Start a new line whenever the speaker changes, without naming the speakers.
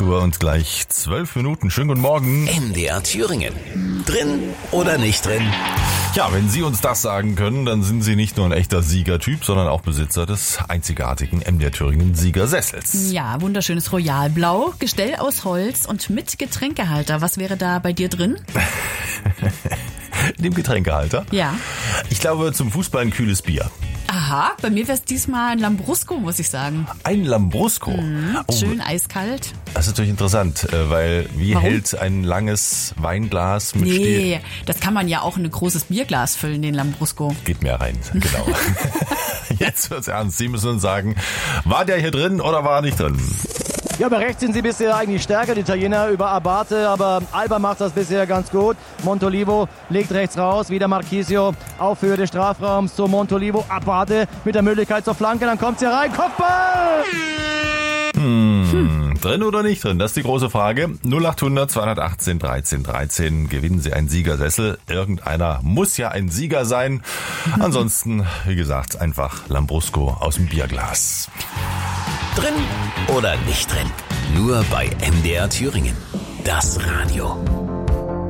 8 Uhr und gleich 12 Minuten. Schönen guten Morgen.
MDR Thüringen. Drin oder nicht drin?
Ja, wenn Sie uns das sagen können, dann sind Sie nicht nur ein echter Siegertyp, sondern auch Besitzer des einzigartigen MDR Thüringen Siegersessels.
Ja, wunderschönes Royalblau, Gestell aus Holz und mit Getränkehalter. Was wäre da bei dir drin?
In dem Getränkehalter?
Ja.
Ich glaube, zum Fußball ein kühles Bier.
Aha, bei mir wäre es diesmal ein Lambrusco, muss ich sagen.
Ein Lambrusco? Oh,
Schön eiskalt.
das ist natürlich interessant, weil wie
Warum?
hält ein langes Weinglas mit Stiel?
Nee, das kann man ja auch in ein großes Bierglas füllen, den Lambrusco.
Geht mehr rein, genau. Jetzt wird's ernst. Sie müssen uns sagen, war der hier drin oder war er nicht drin?
Ja, bei rechts sind sie bisher eigentlich stärker, die Italiener über Abate, aber Alba macht das bisher ganz gut. Montolivo legt rechts raus, wieder Marchisio auf Höhe des Strafraums zu Montolivo. Abate mit der Möglichkeit zur Flanke, dann kommt sie rein, Kopfball!
Drin oder nicht drin? Das ist die große Frage. 0800 218 13 13. Gewinnen Sie einen Siegersessel. Irgendeiner muss ja ein Sieger sein. Ansonsten, wie gesagt, einfach Lambrusco aus dem Bierglas.
Drin oder nicht drin? Nur bei MDR Thüringen. Das Radio.